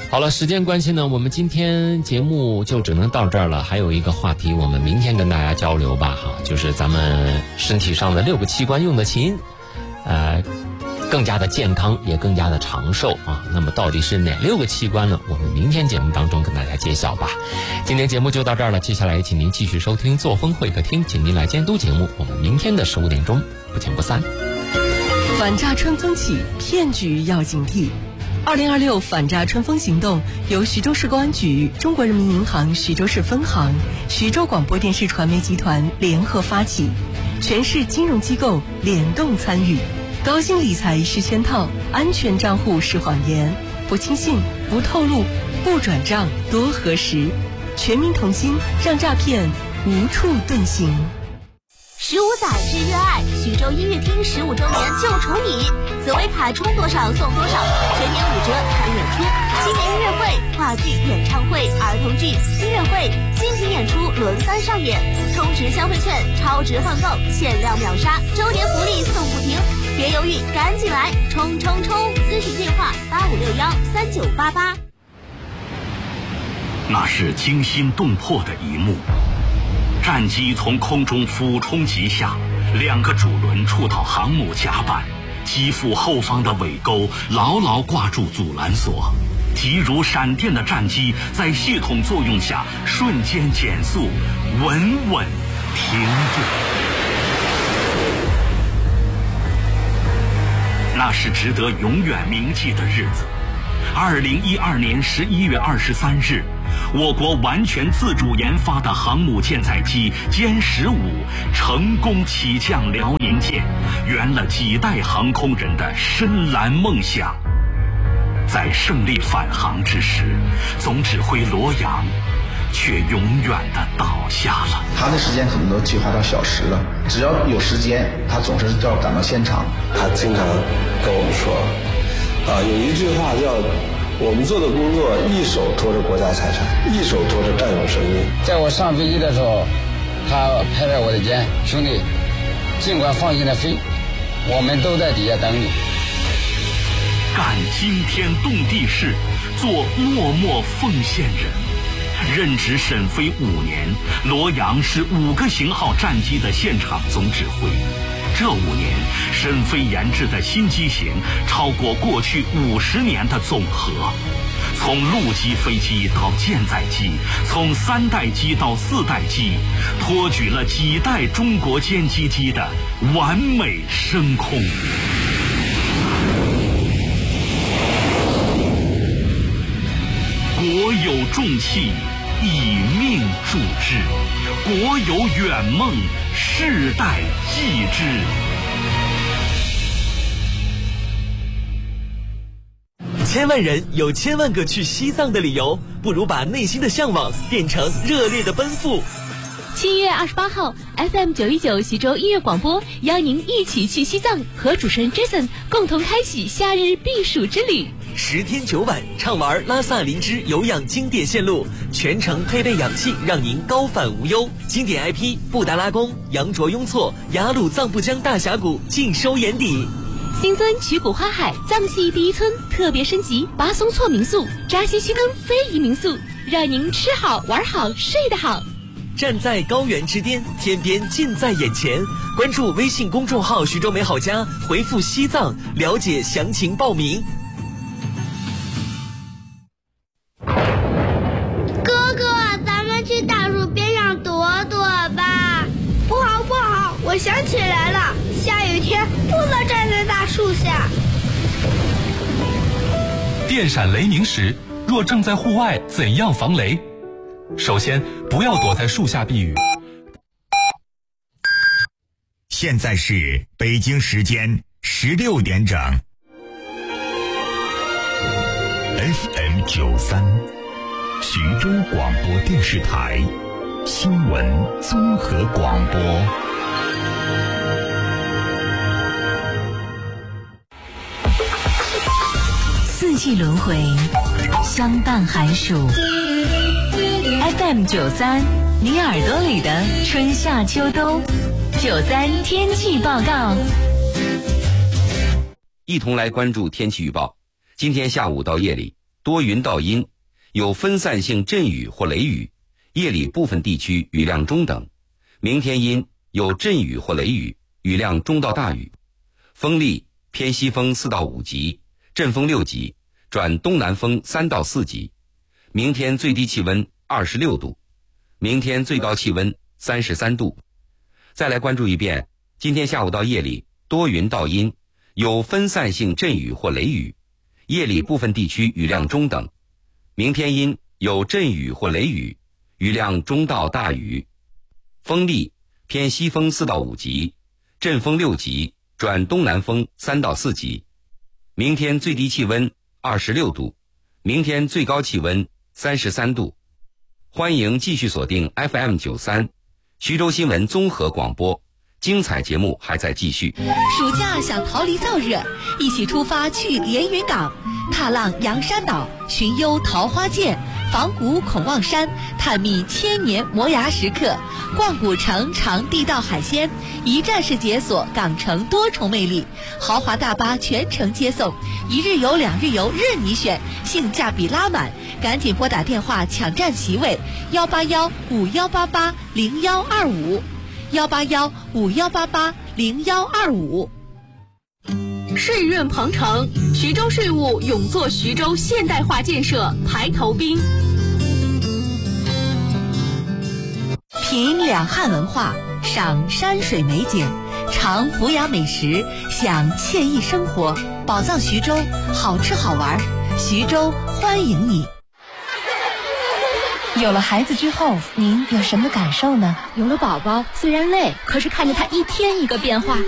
好了，时间关系呢，我们今天节目就只能到这儿了。还有一个话题，我们明天跟大家交流吧，哈，就是咱们身体上的6个器官用的勤，更加的健康，也更加的长寿啊。那么到底是哪6个器官呢？我们明天节目当中跟大家揭晓吧。今天节目就到这儿了，接下来请您继续收听作风会客厅，请您来监督节目。我们明天的15点钟不见不散。 反诈春风起，骗局要警惕。2026反诈春风行动由徐州市公安局、中国人民银行徐州市分行、徐州广播电视传媒集团联合发起，全市金融机构联动参与。高薪理财是圈套，安全账户是谎言，不轻信，不透露，不转账，多核实。全民同心，让诈骗无处遁形。 15载之约爱，徐州音乐厅15周年就宠你，紫薇卡充多少送多少，全年5折看演出，纪念音乐会、话剧、演唱会、儿童剧、音乐会、精品演出轮番上演，充值消费券超值换购，限量秒杀，周年福利送不停，别犹豫，赶紧来冲冲冲！咨询电话85613988。 那是惊心动魄的一幕。战机从空中俯冲急下，2个主轮触到航母甲板，机腹后方的尾钩牢牢挂住阻拦索，急如闪电的战机在系统作用下瞬间减速，稳稳停住。那是值得永远铭记的日子。2012年11月23日，我国完全自主研发的航母舰载机歼15成功起降辽宁舰，圆了几代航空人的深蓝梦想。在胜利返航之时，总指挥罗阳却永远地倒下了。 他的时间可能都计划到小时了，只要有时间，他总是要赶到现场。 他经常跟我们说，有一句话叫我们做的工作一手托着国家财产，一手托着战友生命。 在我上飞机的时候，他拍拍我的肩，兄弟，尽管放心的飞，我们都在底下等你。 干惊天动地事，做默默奉献人。任职沈飞5年，罗阳是5个型号战机的现场总指挥。这5年，沈飞研制的新机型超过过去50年的总和。从陆基飞机到舰载机，从3代机到4代机，托举了几代中国歼击机的完美升空。国有重器，以命铸之；国有远梦，世代继之。 千万人有千万个去西藏的理由，不如把内心的向往变成热烈的奔赴。 7月28号 FM 919徐州音乐广播邀您一起去西藏，和主持人 Jason 共同开启夏日避暑之旅。 10天9晚畅玩拉萨林芝有氧经典线路，全程配备氧气，让您高反无忧。经典 IP 布达拉宫、羊卓雍措、雅鲁藏布江大峡谷尽收眼底。 新增曲谷花海藏系第一村特别升级巴松措民宿、扎西须根非遗民宿，让您吃好玩好睡得好。 站在高原之巅，天边近在眼前。关注微信公众号徐州美好家，回复西藏了解详情报名。 哥哥，咱们去大树边上躲躲吧。不好不好，我想起来了，下雨天不能站在大树下。 电闪雷鸣时，若正在户外，怎样防雷？首先，不要躲在树下避雨。 现在是北京时间16点整。FM 93，徐州广播电视台新闻综合广播。 四季轮回，相伴寒暑。FM 93，你耳朵里的春夏秋冬。93天气报告。 一同来关注天气预报。今天下午到夜里， 多云到阴，有分散性阵雨或雷雨，夜里部分地区雨量中等。明天阴，有阵雨或雷雨，雨量中到大雨。风力偏西风4到5级，阵风6级，转东南风3到4级。明天最低气温26度，明天最高气温33度。再来关注一遍，今天下午到夜里多云到阴，有分散性阵雨或雷雨，夜里部分地区雨量中等。明天阴，有阵雨或雷雨，雨量中到大雨。风力偏西风4到5级，阵风6级，转东南风3到4级。明天最低气温26度，明天最高气温33度。欢迎继续锁定 FM93 徐州新闻综合广播，精彩节目还在继续。 暑假想逃离燥热，一起出发去连云港，踏浪洋山岛，寻幽桃花涧，访古孔望山，探秘千年磨牙时刻，逛古城尝地道海鲜，一站式解锁港城多重魅力。豪华大巴全程接送，1日游2日游任你选，性价比拉满，赶紧拨打电话抢占席位18151880125，18151880125。 税润鹏程，徐州税务永做徐州现代化建设排头兵。 品两汉文化，赏山水美景，尝府雅美食，享惬意生活。宝藏徐州，好吃好玩，徐州欢迎你。 有了孩子之后，您有什么感受呢？ 有了宝宝，虽然累，可是看着他一天一个变化，